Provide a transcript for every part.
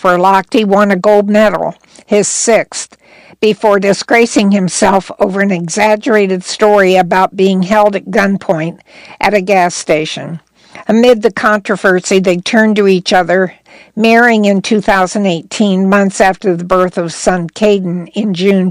where Lochte won a gold medal, his sixth, before disgracing himself over an exaggerated story about being held at gunpoint at a gas station. Amid the controversy, they turned to each other, marrying in 2018, months after the birth of son Caden in June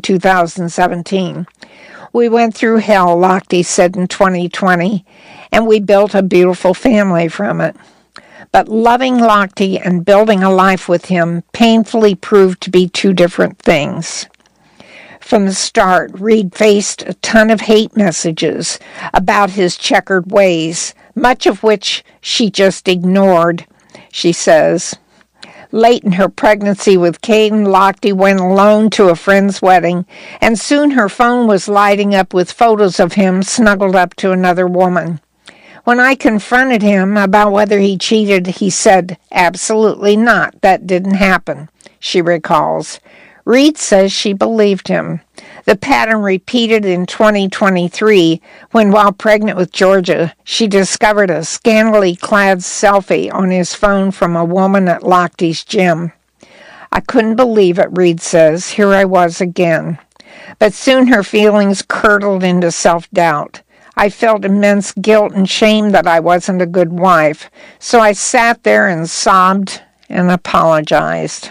2017. "We went through hell," Lochte said in 2020, "and we built a beautiful family from it." But loving Lochte and building a life with him painfully proved to be two different things. From the start, Reed faced a ton of hate messages about his checkered ways, much of which she just ignored, she says. Late in her pregnancy with Caden, Lochte went alone to a friend's wedding, and soon her phone was lighting up with photos of him snuggled up to another woman. When I confronted him about whether he cheated, he said, "Absolutely not. That didn't happen," she recalls. Reed says she believed him. The pattern repeated in 2023 when, while pregnant with Georgia, she discovered a scantily clad selfie on his phone from a woman at Lochte's gym. "I couldn't believe it," Reed says. "Here I was again." But soon her feelings curdled into self-doubt. "I felt immense guilt and shame that I wasn't a good wife, so I sat there and sobbed and apologized."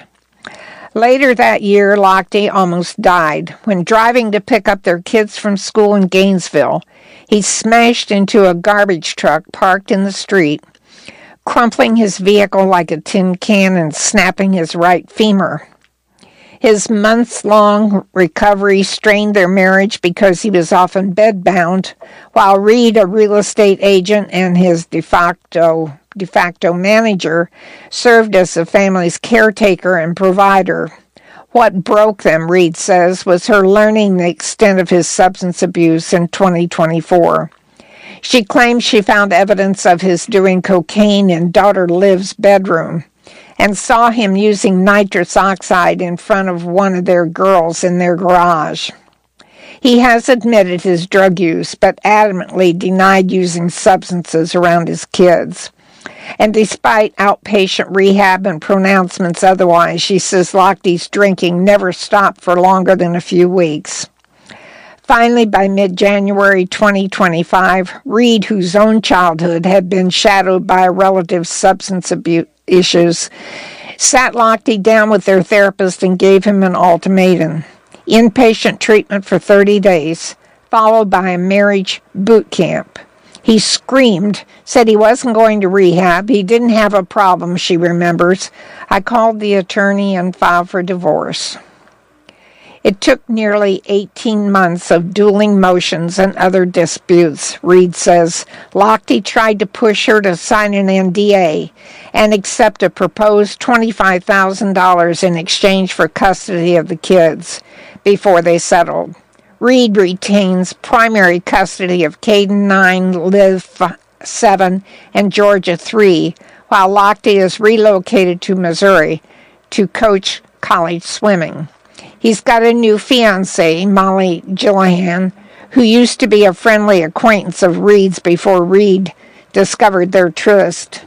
Later that year, Lochte almost died. When driving to pick up their kids from school in Gainesville, he smashed into a garbage truck parked in the street, crumpling his vehicle like a tin can and snapping his right femur. His months-long recovery strained their marriage because he was often bedbound, while Reed, a real estate agent, and his de facto manager, served as the family's caretaker and provider. What broke them, Reed says, was her learning the extent of his substance abuse in 2024. She claims she found evidence of his doing cocaine in daughter Liv's bedroom and saw him using nitrous oxide in front of one of their girls in their garage. He has admitted his drug use, but adamantly denied using substances around his kids. And despite outpatient rehab and pronouncements otherwise, she says Lochte's drinking never stopped for longer than a few weeks. Finally, by mid-January 2025, Reed, whose own childhood had been shadowed by a relative's substance abuse issues, sat Lochte down with their therapist and gave him an ultimatum: inpatient treatment for 30 days, followed by a marriage boot camp. He screamed, said he wasn't going to rehab. He didn't have a problem, she remembers. "I called the attorney and filed for divorce." It took nearly 18 months of dueling motions and other disputes, Reed says. Lochte tried to push her to sign an NDA and accept a proposed $25,000 in exchange for custody of the kids before they settled. Reed retains primary custody of Caden 9, Liv 7, and Georgia 3, while Lochte is relocated to Missouri to coach college swimming. He's got a new fiancée, Molly Gillihan, who used to be a friendly acquaintance of Reed's before Reed discovered their tryst.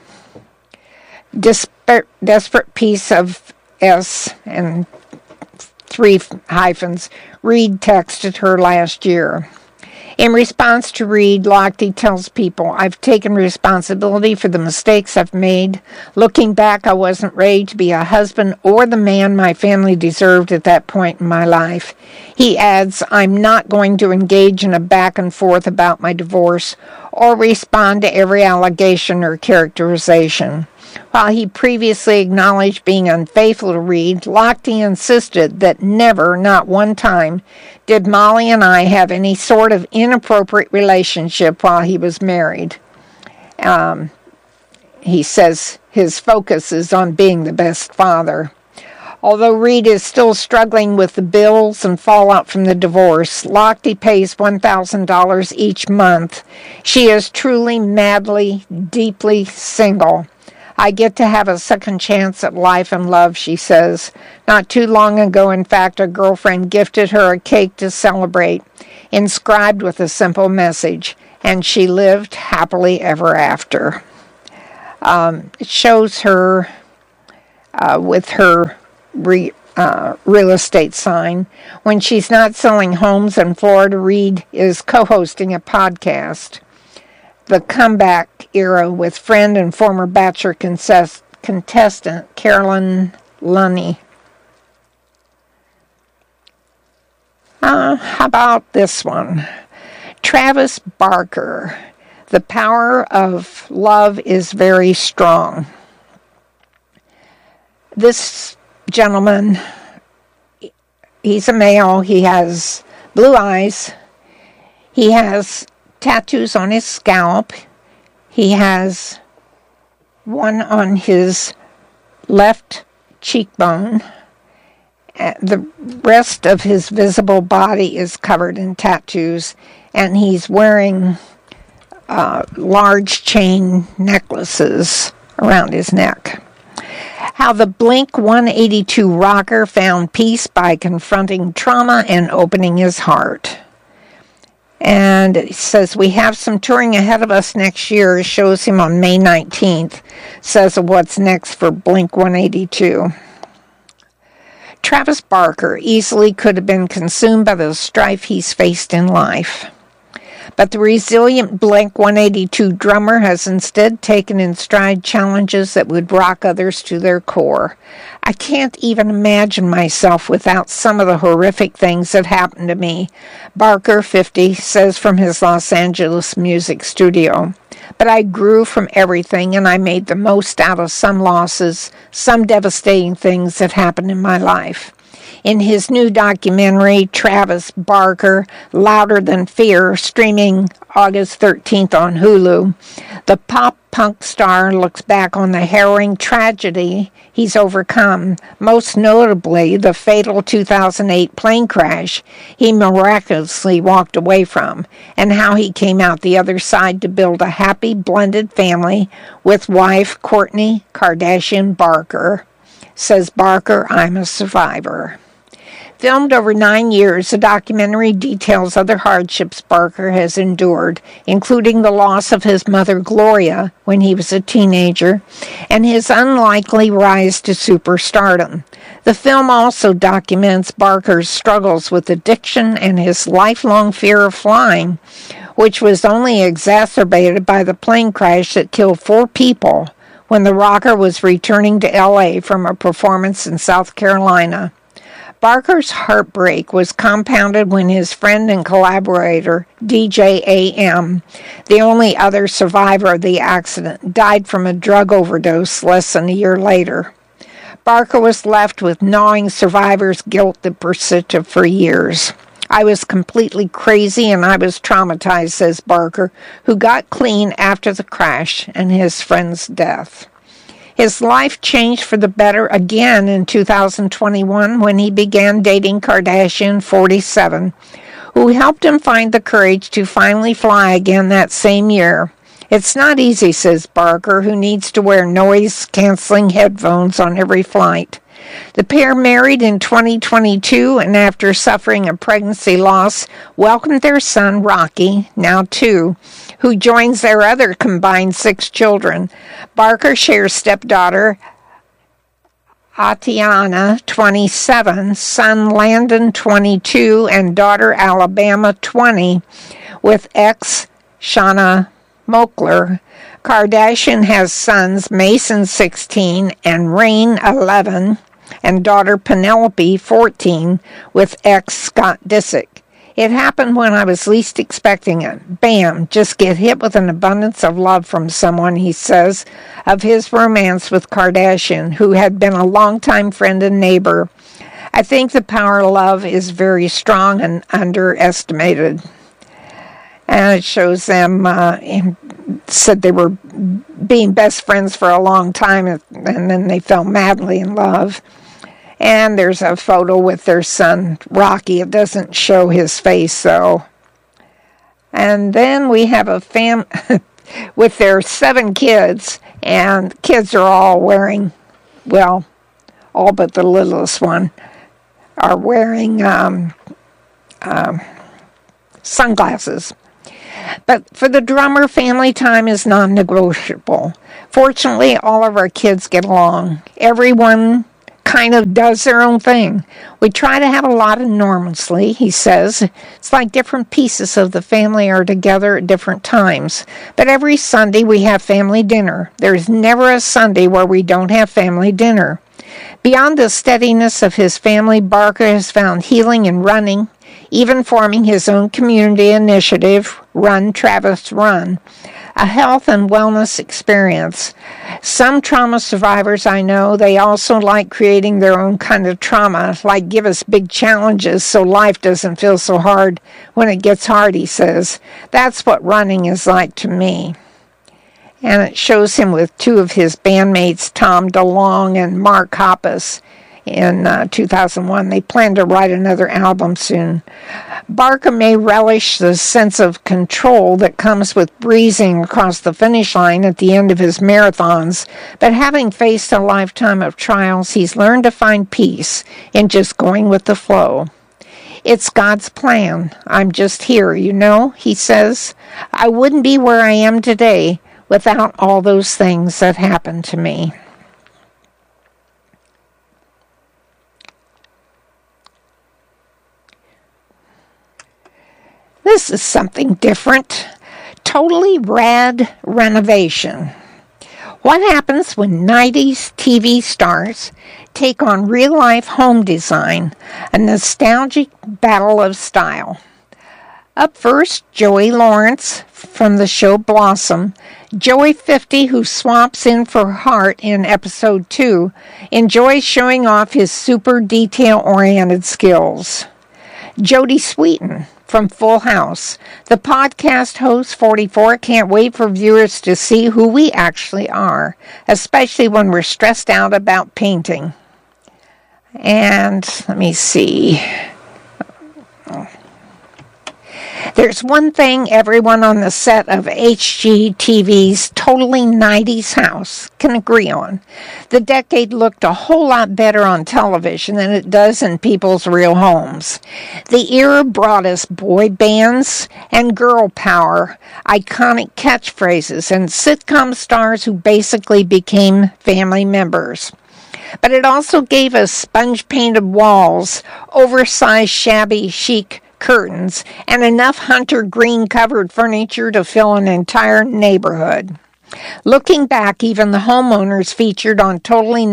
Desperate piece of S and 3 hyphens, Reed texted her last year. In response to Reed, Lochte tells people, "I've taken responsibility for the mistakes I've made. Looking back, I wasn't ready to be a husband or the man my family deserved at that point in my life." He adds, "I'm not going to engage in a back and forth about my divorce or respond to every allegation or characterization." While he previously acknowledged being unfaithful to Reed, Lochte insisted that never, not one time, did Molly and I have any sort of inappropriate relationship while he was married. He says his focus is on being the best father. Although Reed is still struggling with the bills and fallout from the divorce, Lochte pays $1,000 each month. She is truly, madly, deeply single. "I get to have a second chance at life and love," she says. Not too long ago, in fact, a girlfriend gifted her a cake to celebrate, inscribed with a simple message, "And she lived happily ever after." It shows her with her real estate sign. When she's not selling homes in Florida, Reed is co-hosting a podcast, The Comeback Era, with friend and former Bachelor contestant Carolyn Lunny. How about this one? Travis Barker. The power of love is very strong. This gentleman, he's a male. He has blue eyes. He has tattoos on his scalp. He has one on his left cheekbone. The rest of his visible body is covered in tattoos, and he's wearing large chain necklaces around his neck. How the Blink-182 rocker found peace by confronting trauma and opening his heart. And it says, we have some touring ahead of us next year. It shows him on May 19th. Says what's next for Blink-182. Travis Barker easily could have been consumed by the strife he's faced in life. But the resilient Blink-182 drummer has instead taken in stride challenges that would rock others to their core. I can't even imagine myself without some of the horrific things that happened to me, Barker, 50, says from his Los Angeles music studio. But I grew from everything, and I made the most out of some losses, some devastating things that happened in my life. In his new documentary, Travis Barker, Louder Than Fear, streaming August 13th on Hulu, the pop-punk star looks back on the harrowing tragedy he's overcome, most notably the fatal 2008 plane crash he miraculously walked away from, and how he came out the other side to build a happy, blended family with wife Kourtney Kardashian Barker. Says Barker, I'm a survivor. Filmed over 9 years, the documentary details other hardships Barker has endured, including the loss of his mother, Gloria, when he was a teenager, and his unlikely rise to superstardom. The film also documents Barker's struggles with addiction and his lifelong fear of flying, which was only exacerbated by the plane crash that killed 4 people when the rocker was returning to L.A. from a performance in South Carolina. Barker's heartbreak was compounded when his friend and collaborator, DJ AM, the only other survivor of the accident, died from a drug overdose less than a year later. Barker was left with gnawing survivor's guilt that persisted for years. I was completely crazy and I was traumatized, says Barker, who got clean after the crash and his friend's death. His life changed for the better again in 2021 when he began dating Kardashian, 47, who helped him find the courage to finally fly again that same year. It's not easy, says Barker, who needs to wear noise-canceling headphones on every flight. The pair married in 2022 and after suffering a pregnancy loss, welcomed their son, Rocky, now 2, who joins their other combined 6 children. Barker shares stepdaughter Atiana, 27, son Landon, 22, and daughter Alabama, 20, with ex Shauna Moakler. Kardashian has sons Mason, 16, and Rain, 11, and daughter Penelope, 14, with ex Scott Disick. It happened when I was least expecting it. Bam, just get hit with an abundance of love from someone, he says, of his romance with Kardashian, who had been a longtime friend and neighbor. I think the power of love is very strong and underestimated. And it shows them, said they were being best friends for a long time, and then they fell madly in love. And there's a photo with their son, Rocky. It doesn't show his face, though. And then we have a with their 7 kids, and kids are all wearing, well, all but the littlest one, are wearing sunglasses. But for the drummer, family time is non-negotiable. Fortunately, all of our kids get along. Everyone kind of does their own thing. We try to have a lot of normalcy, he says. It's like different pieces of the family are together at different times. But every Sunday we have family dinner. There's never a Sunday where we don't have family dinner. Beyond the steadiness of his family, Barker has found healing in running, even forming his own community initiative, Run Travis Run, a health and wellness experience. Some trauma survivors I know, they also like creating their own kind of trauma, like give us big challenges so life doesn't feel so hard when it gets hard, he says. That's what running is like to me. And it shows him with two of his bandmates, Tom DeLonge and Mark Hoppus, in 2001. They plan to write another album soon. Barker may relish the sense of control that comes with breezing across the finish line at the end of his marathons, but having faced a lifetime of trials, he's learned to find peace in just going with the flow. It's God's plan. I'm just here, he says. I wouldn't be where I am today without all those things that happened to me. This is something different. Totally rad renovation. What happens when 90s TV stars take on real-life home design, a nostalgic battle of style? Up first, Joey Lawrence from the show Blossom. Joey 50, who swaps in for Hart in episode 2, enjoys showing off his super detail-oriented skills. Jodie Sweetin from Full House. The podcast host, 44, can't wait for viewers to see who we actually are, especially when we're stressed out about painting. And let me see. There's one thing everyone on the set of HGTV's Totally 90s House can agree on. The decade looked a whole lot better on television than it does in people's real homes. The era brought us boy bands and girl power, iconic catchphrases, and sitcom stars who basically became family members. But it also gave us sponge-painted walls, oversized shabby chic curtains, and enough hunter green covered furniture to fill an entire neighborhood. Looking back, even the homeowners featured on Totally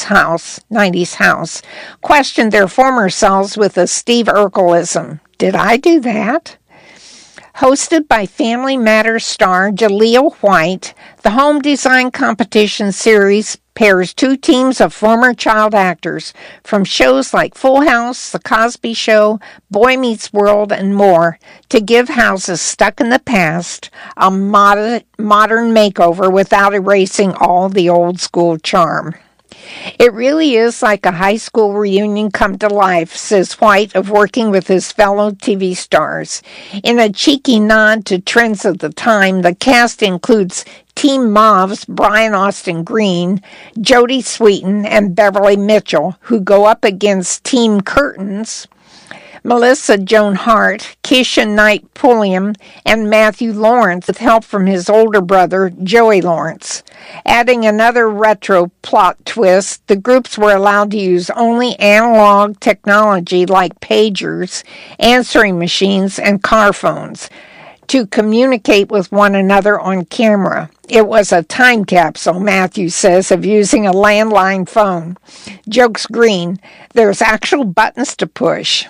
90s House questioned their former selves with a Steve Urkelism. Did I do that? Hosted by Family Matters star Jaleel White, the home design competition series pairs two teams of former child actors from shows like Full House, The Cosby Show, Boy Meets World, and more to give houses stuck in the past a modern makeover without erasing all the old school charm. It really is like a high school reunion come to life, says White, of working with his fellow TV stars. In a cheeky nod to trends of the time, the cast includes Team Mauve's Brian Austin Green, Jodie Sweetin, and Beverly Mitchell, who go up against Team Curtains, Melissa Joan Hart, Keisha Knight Pulliam, and Matthew Lawrence, with help from his older brother, Joey Lawrence. Adding another retro plot twist, the groups were allowed to use only analog technology like pagers, answering machines, and car phones to communicate with one another on camera. It was a time capsule, Matthew says, of using a landline phone. Jokes Green, there's actual buttons to push.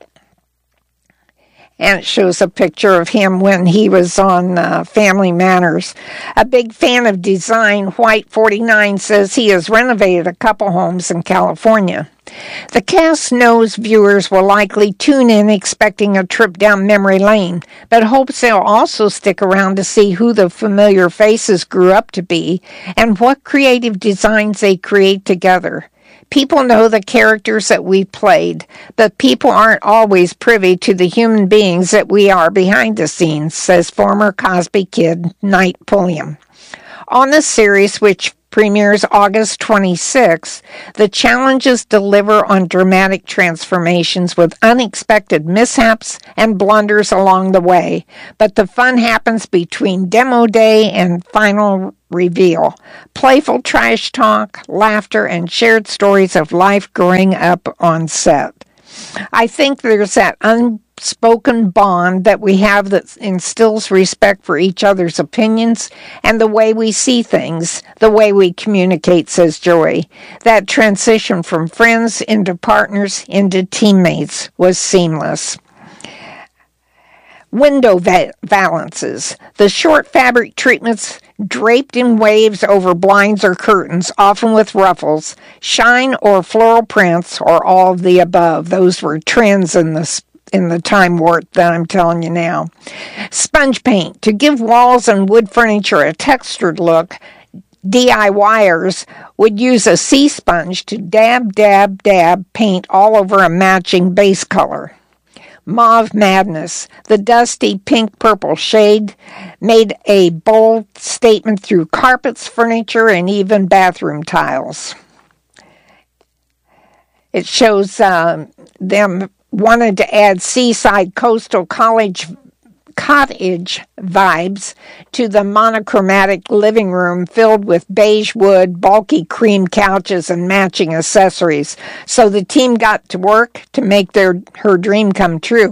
And it shows a picture of him when he was on Family Matters. A big fan of design, White 49 says he has renovated a couple homes in California. The cast knows viewers will likely tune in expecting a trip down memory lane, but hopes they'll also stick around to see who the familiar faces grew up to be and what creative designs they create together. People know the characters that we played, but people aren't always privy to the human beings that we are behind the scenes, says former Cosby kid Knight Pulliam. On the series, which premieres August 26. The challenges deliver on dramatic transformations with unexpected mishaps and blunders along the way, but the fun happens between demo day and final reveal. Playful trash talk, laughter, and shared stories of life growing up on set. I think there's that unspoken bond that we have that instills respect for each other's opinions and the way we see things, the way we communicate, says Joey. That transition from friends into partners into teammates was seamless. Window valances. The short fabric treatments draped in waves over blinds or curtains, often with ruffles, shine or floral prints, or all of the above. Those were trends in the time warp that I'm telling you now. Sponge paint. To give walls and wood furniture a textured look, DIYers would use a sea sponge to dab paint all over a matching base color. Mauve Madness. The dusty pink-purple shade made a bold statement through carpets, furniture, and even bathroom tiles. It shows them wanted to add seaside coastal cottage vibes to the monochromatic living room filled with beige wood, bulky cream couches, and matching accessories. So the team got to work to make her dream come true.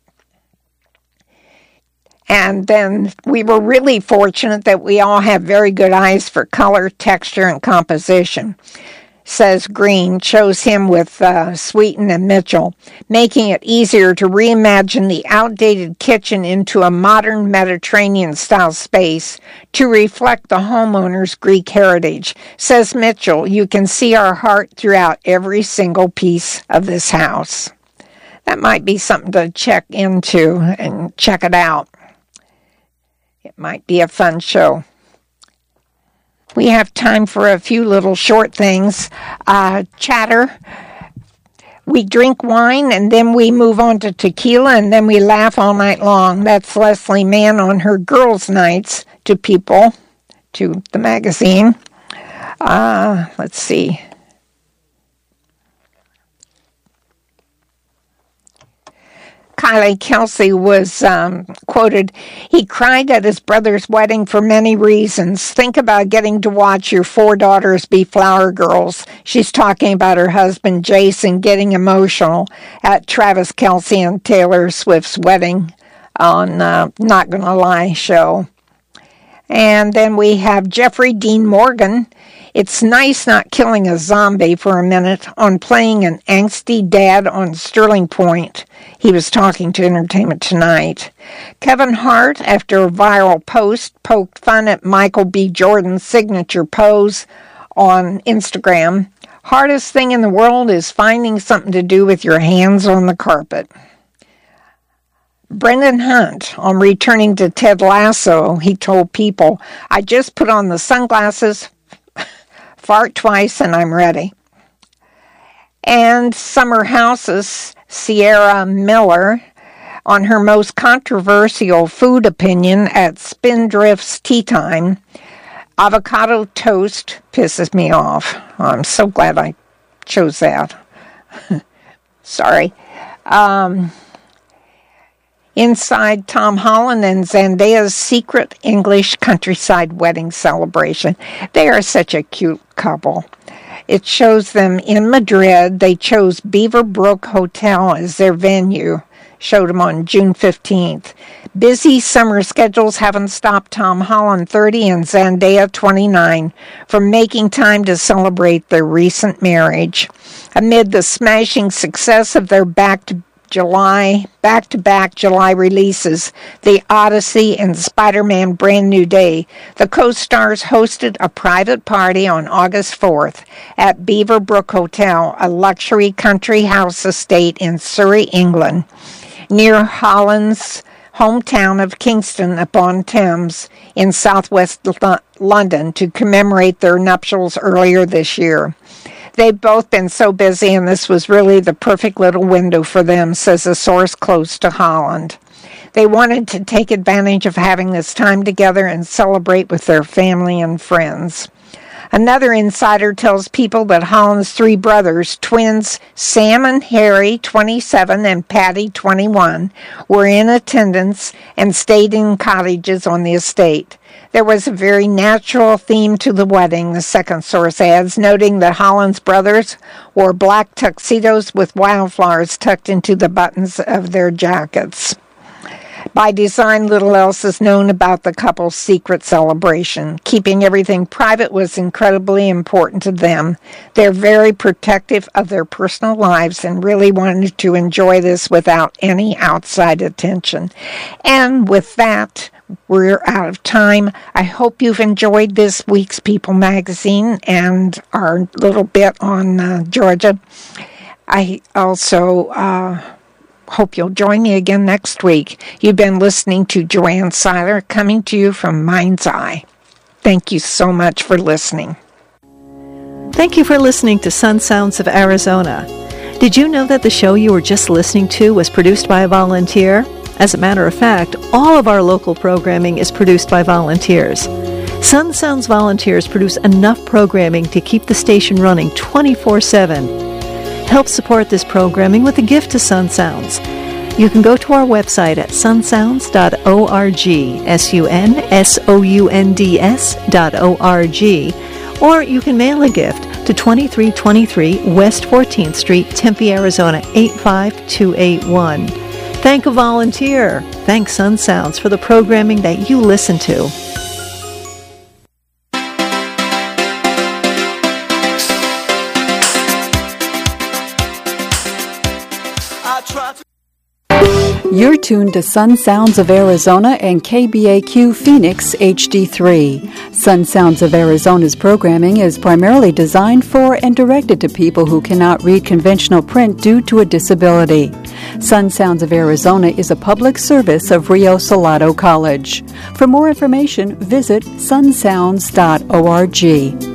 And then we were really fortunate that we all have very good eyes for color, texture, and composition. Says Green, chose him with Sweeten and Mitchell, making it easier to reimagine the outdated kitchen into a modern Mediterranean-style space to reflect the homeowner's Greek heritage. Says Mitchell, you can see our heart throughout every single piece of this house. That might be something to check into and check it out. It might be a fun show. We have time for a few little short things. Chatter. We drink wine, and then we move on to tequila, and then we laugh all night long. That's Leslie Mann on her girls' nights to People, to the magazine. Let's see. Kylie Kelsey was quoted, he cried at his brother's wedding for many reasons. Think about getting to watch your 4 daughters be flower girls. She's talking about her husband, Jason, getting emotional at Travis Kelce and Taylor Swift's wedding on Not Gonna Lie show. And then we have Jeffrey Dean Morgan. It's nice not killing a zombie for a minute on playing an angsty dad on Sterling Point. He was talking to Entertainment Tonight. Kevin Hart, after a viral post, poked fun at Michael B. Jordan's signature pose on Instagram. Hardest thing in the world is finding something to do with your hands on the carpet. Brendan Hunt, on returning to Ted Lasso, he told People, I just put on the sunglasses, fart twice, and I'm ready. And Summer House's Sierra Miller, on her most controversial food opinion at Spindrift's Tea Time, avocado toast pisses me off. I'm so glad I chose that. Sorry. Inside Tom Holland and Zendaya's secret English countryside wedding celebration. They are such a cute couple. It shows them in Madrid. They chose Beaverbrook Hotel as their venue. Showed them on June 15th. Busy summer schedules haven't stopped Tom Holland, 30, and Zendaya, 29, from making time to celebrate their recent marriage. Amid the smashing success of their back-to-back July releases, The Odyssey and Spider-Man Brand New Day, the co-stars hosted a private party on August 4th at Beaverbrook Hotel, a luxury country house estate in Surrey, England, near Holland's hometown of Kingston upon Thames in southwest London, to commemorate their nuptials earlier this year. They've both been so busy, and this was really the perfect little window for them, says a source close to Holland. They wanted to take advantage of having this time together and celebrate with their family and friends. Another insider tells People that Holland's three brothers, twins Sam and Harry, 27, and Patty, 21, were in attendance and stayed in cottages on the estate. There was a very natural theme to the wedding, the second source adds, noting that Holland's brothers wore black tuxedos with wildflowers tucked into the buttons of their jackets. By design, little else is known about the couple's secret celebration. Keeping everything private was incredibly important to them. They're very protective of their personal lives and really wanted to enjoy this without any outside attention. And with that, we're out of time. I hope you've enjoyed this week's People magazine and our little bit on Georgia. I also hope you'll join me again next week. You've been listening to Joanne Seiler, coming to you from Mind's Eye. Thank you so much for listening. Thank you for listening to Sun Sounds of Arizona. Did you know that the show you were just listening to was produced by a volunteer? As a matter of fact, all of our local programming is produced by volunteers. Sun Sounds volunteers produce enough programming to keep the station running 24/7. Help support this programming with a gift to Sun Sounds. You can go to our website at sunsounds.org, sunsounds.org, or you can mail a gift to 2323 West 14th Street, Tempe, Arizona 85281. Thank a volunteer. Thank Sun Sounds for the programming that you listen to. You're tuned to Sun Sounds of Arizona and KBAQ Phoenix HD3. Sun Sounds of Arizona's programming is primarily designed for and directed to people who cannot read conventional print due to a disability. Sun Sounds of Arizona is a public service of Rio Salado College. For more information, visit sunsounds.org.